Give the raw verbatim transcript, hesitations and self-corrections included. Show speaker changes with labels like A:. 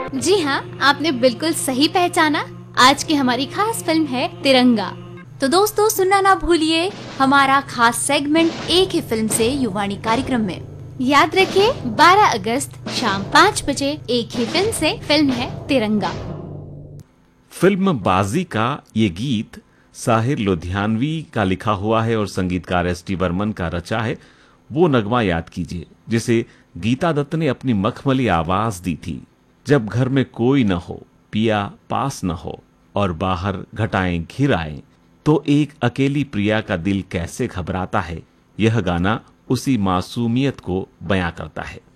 A: जी हाँ, आपने बिल्कुल सही पहचाना। आज की हमारी खास फिल्म है तिरंगा।
B: तो दोस्तों सुनना ना भूलिए हमारा खास सेगमेंट एक ही फिल्म से युवाणी कार्यक्रम में।
A: याद रखिए बारह अगस्त शाम पाँच बजे एक ही फिल्म से फिल्म है तिरंगा।
C: फिल्म बाजी का ये गीत साहिर लुधियानवी का लिखा हुआ है और संगीतकार एस टी बर्मन का रचा है। वो नगमा याद कीजिए जिसे गीता दत्त ने अपनी मखमली आवाज दी थी। जब घर में कोई न हो, पिया पास न हो और बाहर घटाएं घिर आए, तो एक अकेली प्रिया का दिल कैसे घबराता है। यह गाना उसी मासूमियत को बयां करता है।